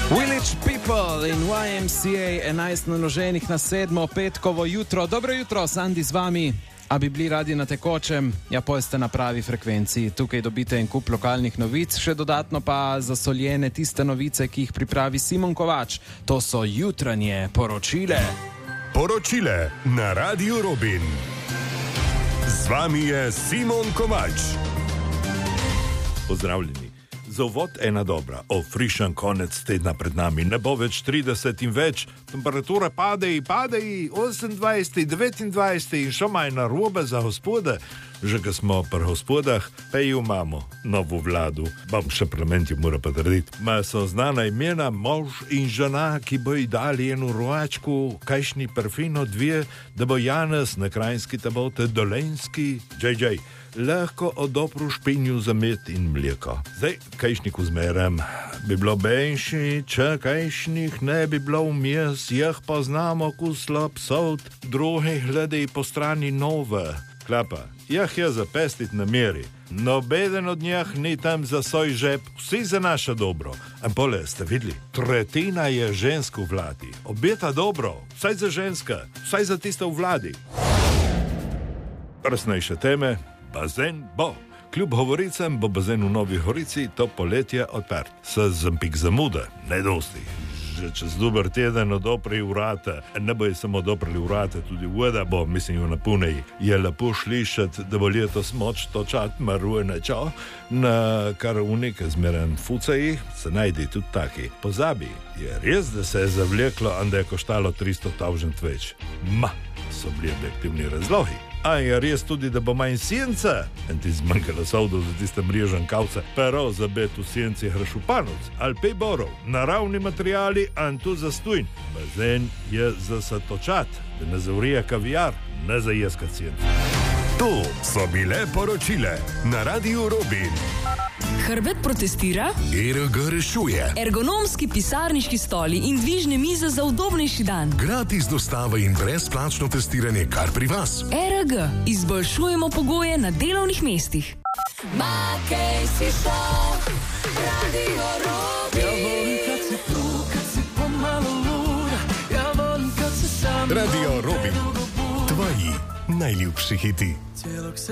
Village People in YMCA 11 naloženih na 7. petkovo jutro. Dobro jutro, Sandi z vami. A bi bili radi na tekočem? Ja, pojste na pravi frekvenciji. Tukaj dobite en kup lokalnih novic, še dodatno pa zasoljene tiste novice, ki jih pripravi Simon Kovač. To so jutranje poročile. Poročile na Radiu Robin. Z vami je Simon Kovač. Pozdravljeni. Za uvod ena dobra, frišen konec tedna pred nami, ne bo več 30 in več, temperatura pade, 28, 29 in še manj narobe za gospode. Že ko smo pri gospodah, pa jo imamo novo vladu, bom še parlament jo mora potrditi. Ma so znana imena, mož in žena, ki bo ji dali eno rovačku, kajšni perfino dvije, da bo Janez na krajinski tabote dolenski, JJ. Lahko odopru špinju za med in mleko. Zdaj, kajšnik vzmerem, bi bilo benši, če kajšnih ne bi bilo vmes, jih poznamo ku slab sod, drugih gledej po strani nove. Klapa, jih je zapestit na meri. Nobeden od njih ni tam za svoj žep, vsi za naše dobro. Ampole, ste videli? Tretjina je žensk v vladi. Obeta dobro, vsaj za ženska, vsaj za tiste v vladi. Resnejše teme. Bazen bo. Kljub govoricam bo bazen v Novi Gorici to poletje odprt. Se zampik zamude, ne dosti. Že čez dober teden odopri vrata. Ne bo je samo odoprili vrata, tudi voda bo, mislim, jo napunej. Je lepo slišati, da bo letos moč točat maruje nečo, na kar unike zmeren fucaji, se najde tudi taki. Pozabi, je res, da se je zavleklo, a da je koštalo 300.000 več. Ma, so bili objektivni razlogi. A je res tudi, da bo manj sence, in ti zmanjkalo sodov za tiste mrežen kavce, pero za bet v senci hrašupanovc, ali pej borov, naravni materijali, an tu zastojn. Bazen je za satočat, da ne zavrije kavijar, ne za jeskat sence. To so bile poročile na Radiu Robin. Hrbet protestira, ERG rešuje, ergonomski pisarniški stoli in dvižne mize za udobnejši dan. gratis dostava in brezplačno testiranje kar pri vas. ERG, izboljšujemo pogoje na delovnih mestih. Makej si šel, Radio Robin. Radio Robin, tvoji najljubši hiti.